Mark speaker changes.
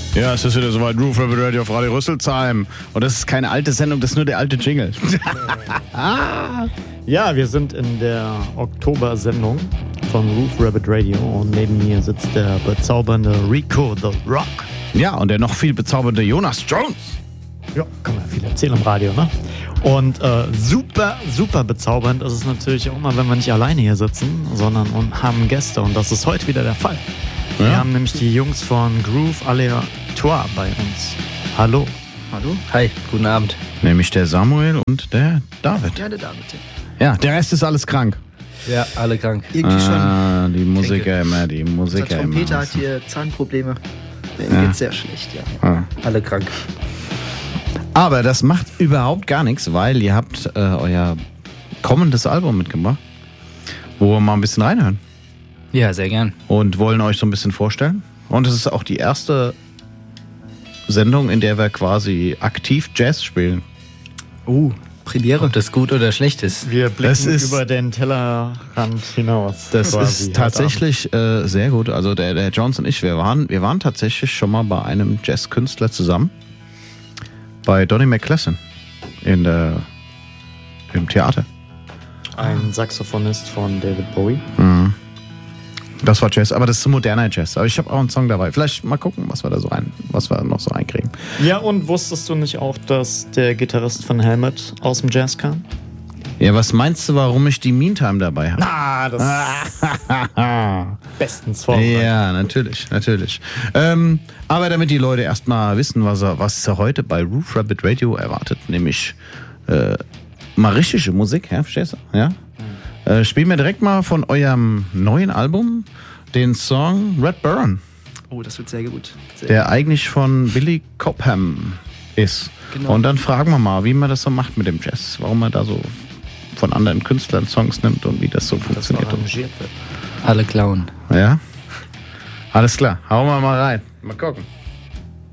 Speaker 1: Ja, es ist wieder soweit. Roof Rabbit Radio auf Radio Rüsselsheim. Und das ist keine alte Sendung, das ist nur der alte Jingle.
Speaker 2: Ja, wir sind in der Oktober-Sendung von Roof Rabbit Radio und neben mir sitzt der bezaubernde Rico the Rock.
Speaker 1: Ja, und der noch viel bezaubernde Jonas Jones.
Speaker 2: Ja, kann man viel erzählen im Radio, ne? Und super bezaubernd ist es natürlich auch immer, wenn wir nicht alleine hier sitzen, sondern und haben Gäste. Und das ist heute wieder der Fall. Ja. Wir haben nämlich die Jungs von Groove Aléatoire bei uns. Hallo.
Speaker 3: Hallo. Hi, guten Abend.
Speaker 1: Nämlich der Samuel und der David.
Speaker 3: Ja, der David.
Speaker 1: Ja, der Rest ist alles krank.
Speaker 3: Ja, alle krank. Irgendwie schon.
Speaker 1: Die Musiker immer, die Musiker
Speaker 4: Unser
Speaker 1: immer.
Speaker 4: Trompeter hat hier Zahnprobleme. Dem geht's sehr schlecht, ja.
Speaker 3: Alle krank.
Speaker 1: Aber das macht überhaupt gar nichts, weil ihr habt euer kommendes Album mitgebracht, wo wir mal ein bisschen reinhören.
Speaker 3: Ja, sehr gern.
Speaker 1: Und wollen euch so ein bisschen vorstellen. Und es ist auch die erste Sendung, in der wir quasi aktiv Jazz spielen.
Speaker 3: Premiere. Ob das gut oder schlecht ist.
Speaker 2: Wir blicken über den Tellerrand hinaus.
Speaker 1: Das ist tatsächlich sehr gut. Also der Jones und ich, wir waren tatsächlich schon mal bei einem Jazzkünstler zusammen. Bei Donny McClellan im Theater.
Speaker 2: Ein Saxophonist von David Bowie.
Speaker 1: Mhm. Das war Jazz, aber das ist so moderner Jazz. Aber ich habe auch einen Song dabei. Vielleicht mal gucken, was wir noch so reinkriegen.
Speaker 2: Ja, und wusstest du nicht auch, dass der Gitarrist von Helmet aus dem Jazz kam?
Speaker 1: Ja, was meinst du, warum ich die Meantime dabei habe?
Speaker 2: Das bestens vorbereitet.
Speaker 1: Ja, natürlich. Aber damit die Leute erstmal wissen, was sie heute bei Roof Rabbit Radio erwartet, nämlich mal richtige Musik, ja, verstehst du? Ja? Spielen wir direkt mal von eurem neuen Album den Song Red Burn.
Speaker 4: Oh, das wird sehr gut.
Speaker 1: Der eigentlich von Billy Cobham ist.
Speaker 4: Genau.
Speaker 1: Und dann fragen wir mal, wie man das so macht mit dem Jazz. Warum man da so von anderen Künstlern Songs nimmt und wie das so funktioniert.
Speaker 2: Arrangiert wird.
Speaker 3: Alle klauen.
Speaker 1: Ja? Alles klar, hauen wir mal rein. Mal gucken.